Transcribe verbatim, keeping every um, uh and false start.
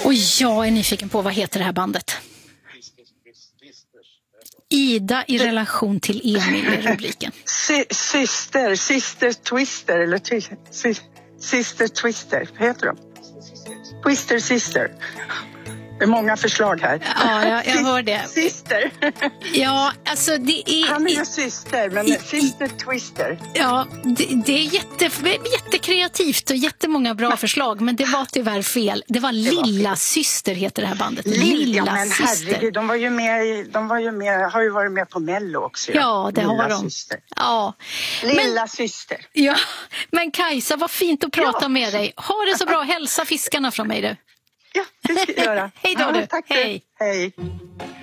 Och jag är nyfiken på, vad heter det här bandet? Ida i relation till Emil i rubriken. Syster, Sister Twister eller Sister Twister, vad heter de? Twister Sister. Det är många förslag här. Ja, jag, jag hör det. Syster. Ja, alltså det är... Han är ju syster, men i, Sister Twister. Ja, det, det är jätte, jättekreativt och jättemånga bra förslag, men det var tyvärr fel. Det var Lilla Syster heter det här bandet. Lilla, ja, men herregud, de var ju med, de var ju med, har ju varit med på Mello också. Ja, ja det Lilla har de. Syster. Ja. Lilla men, Syster. Ja, men Kajsa, vad fint att prata ja. med dig. Ha det så bra, hälsa fiskarna från mig du. Ja, det ska jag göra. Hej då ja, du. Tack. Hej. Hej.